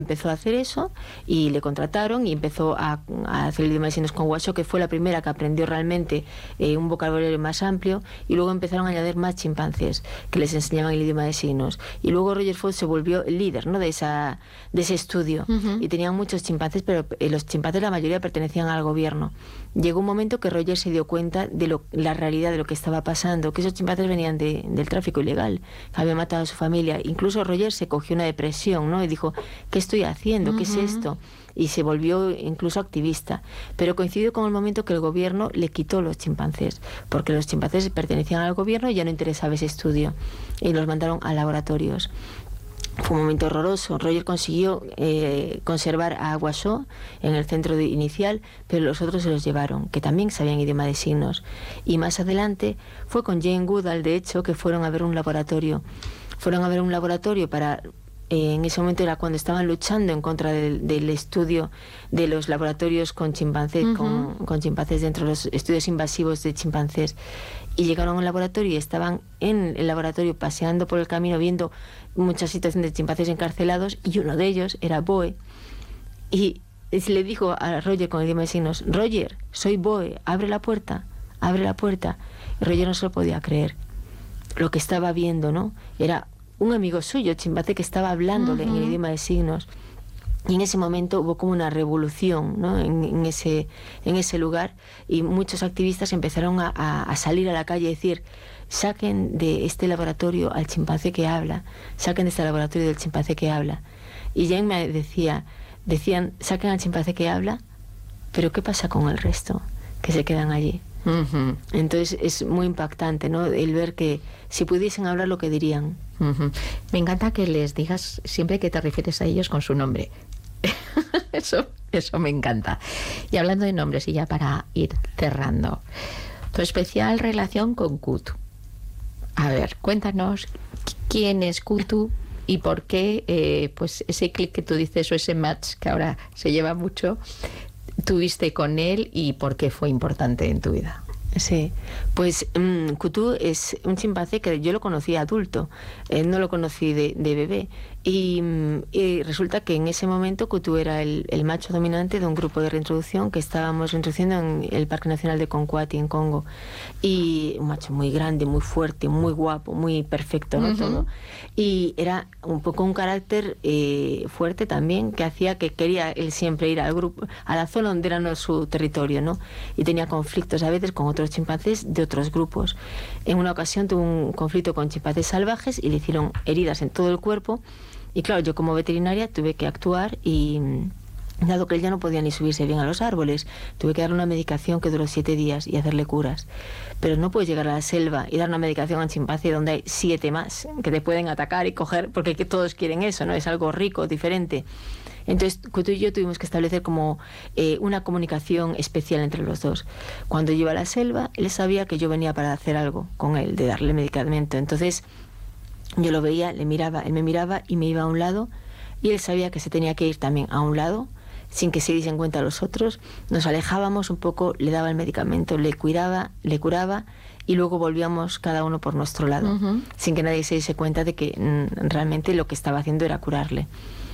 empezó a hacer eso y le contrataron y empezó a hacer el idioma de signos con Washoe, que fue la primera que aprendió realmente un vocabulario más amplio, y luego empezaron a añadir más chimpancés que les enseñaban el idioma de signos, y luego Roger Ford se volvió el líder, ¿no?, de ese estudio. Y tenían muchos chimpancés, pero los chimpancés la mayoría pertenecían al gobierno. Llegó un momento que Roger se dio cuenta de la realidad de lo que estaba pasando, que esos chimpancés venían del tráfico ilegal, había matado a su familia. Incluso Roger se cogió una depresión, ¿no?, y dijo, ¿qué estoy haciendo? ¿Qué es esto? Y se volvió incluso activista. Pero coincidió con el momento que el gobierno le quitó los chimpancés, porque los chimpancés pertenecían al gobierno y ya no interesaba ese estudio, y los mandaron a laboratorios. Fue un momento horroroso. Roger consiguió conservar a Washoe en el centro inicial, pero los otros se los llevaron, que también sabían idioma de signos. Y más adelante fue con Jane Goodall, de hecho, que fueron a ver un laboratorio. Fueron a ver un laboratorio para... en ese momento era cuando estaban luchando en contra del estudio de los laboratorios con chimpancés, con chimpancés dentro de los estudios invasivos de chimpancés. Y llegaron al laboratorio y estaban en el laboratorio paseando por el camino viendo muchas situaciones de chimpancés encarcelados, y uno de ellos era Boe. Y le dijo a Roger con el idioma de signos, Roger, soy Boe, abre la puerta, abre la puerta. Y Roger no se lo podía creer. Lo que estaba viendo, ¿no?, era un amigo suyo, chimpancé, que estaba hablándole en el idioma de signos. Y en ese momento hubo como una revolución, ¿no?, en ese lugar, y muchos activistas empezaron a salir a la calle y decir, saquen de este laboratorio al chimpancé que habla, saquen de este laboratorio del chimpancé que habla. Y Jane me decían, saquen al chimpancé que habla, pero ¿qué pasa con el resto que se quedan allí? Entonces es muy impactante, ¿no?, el ver que si pudiesen hablar lo que dirían. Me encanta que les digas siempre que te refieres a ellos con su nombre. Eso me encanta. Y hablando de nombres, y ya para ir cerrando, tu especial relación con Kutu. A ver, cuéntanos quién es Kutu y por qué pues ese clic que tú dices, o ese match que ahora se lleva mucho, tuviste con él, y por qué fue importante en tu vida. Sí, pues Kutu es un chimpancé que yo lo conocí adulto, no lo conocí de bebé, y resulta que en ese momento Kutu era el macho dominante de un grupo de reintroducción que estábamos reintroduciendo en el Parque Nacional de Konkwati, en Congo, y un macho muy grande, muy fuerte, muy guapo, muy perfecto, ¿no?, todo, y era un poco un carácter fuerte también, que hacía que quería él siempre ir al grupo, a la zona donde era no su territorio, ¿no?, y tenía conflictos a veces con otros chimpancés de otros grupos. En una ocasión tuvo un conflicto con chimpancés salvajes y le hicieron heridas en todo el cuerpo, y claro, yo como veterinaria tuve que actuar, y dado que él ya no podía ni subirse bien a los árboles, tuve que darle una medicación que duró 7 días y hacerle curas. Pero no puedes llegar a la selva y dar una medicación a un chimpancé donde hay 7 más que te pueden atacar y coger, porque todos quieren eso, ¿no? Es algo rico, diferente. Entonces, Kutu y yo tuvimos que establecer como una comunicación especial entre los dos. Cuando yo iba a la selva, él sabía que yo venía para hacer algo con él, de darle medicamento. Entonces, yo lo veía, le miraba, él me miraba y me iba a un lado, y él sabía que se tenía que ir también a un lado, sin que se diesen cuenta los otros. Nos alejábamos un poco, le daba el medicamento, le cuidaba, le curaba, y luego volvíamos cada uno por nuestro lado, sin que nadie se diese cuenta de que realmente lo que estaba haciendo era curarle.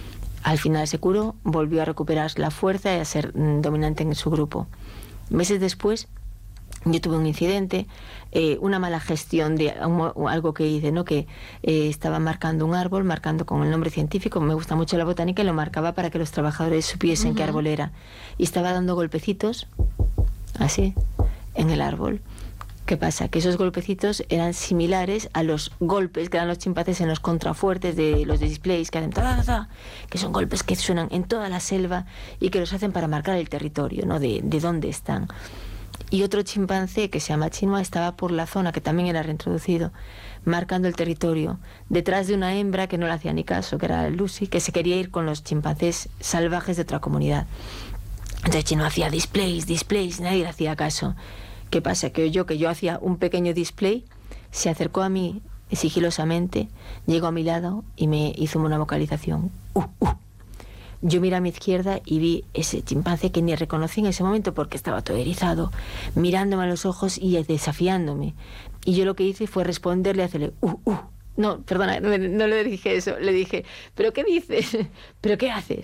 Al final se curó, volvió a recuperar la fuerza y a ser dominante en su grupo. Meses después, yo tuve un incidente, una mala gestión de algo que hice, ¿no?, que estaba marcando un árbol, marcando con el nombre científico, me gusta mucho la botánica, y lo marcaba para que los trabajadores supiesen qué árbol era. Y estaba dando golpecitos, así, en el árbol. ¿Qué pasa? Que esos golpecitos eran similares a los golpes que dan los chimpancés en los contrafuertes de los displays, que hacen que son golpes que suenan en toda la selva y que los hacen para marcar el territorio, ¿no?, de dónde están. Y otro chimpancé que se llama Chinua estaba por la zona, que también era reintroducido, marcando el territorio, detrás de una hembra que no le hacía ni caso, que era Lucy, que se quería ir con los chimpancés salvajes de otra comunidad. Entonces Chinua hacía displays, nadie le hacía caso. ¿Qué pasa? Que yo hacía un pequeño display, se acercó a mí sigilosamente, llegó a mi lado y me hizo una vocalización. Yo miré a mi izquierda y vi ese chimpancé que ni reconocí en ese momento porque estaba todo erizado, mirándome a los ojos y desafiándome. Y yo lo que hice fue responderle, hacerle No, perdona, no le dije eso, le dije, ¿pero qué dices? ¿Pero qué haces?